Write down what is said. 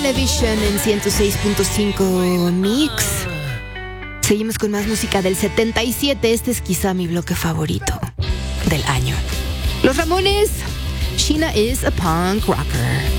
Television en 106.5 Mix. Seguimos con más música del 77. Este es quizá mi bloque favorito del año. Los Ramones, Sheena is a punk rocker.